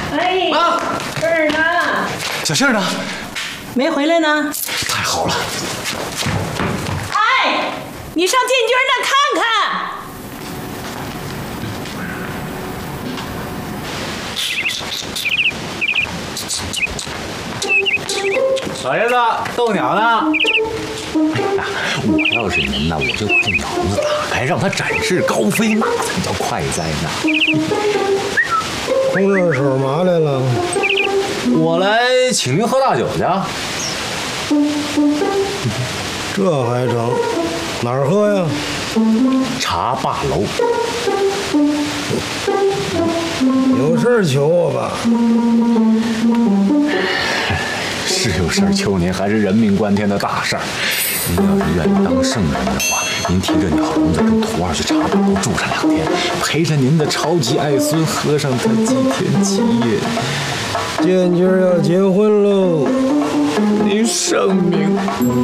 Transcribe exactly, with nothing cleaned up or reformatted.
哎， 妈， 这儿呢， 小杏呢？ 没回来呢。 太好了。 哎，你上建军那看看。 老爷子，逗鸟呢？ 哎呀，我要是您呢，我就把这鸟笼子打开，让它展翅高飞，那才叫快哉呢。 红热手嘛来了？ 我来请您喝大酒去啊。 这还成？哪儿喝呀？ 茶霸楼。 有事儿求我吧？ 是有事儿求您，还是人命关天的大事儿。您要是愿意当圣人的话，您提着鸟笼子跟徒儿去茶馆楼住上两天，陪着您的超级爱孙喝上他几天几夜。 建军要结婚喽！ 您圣明。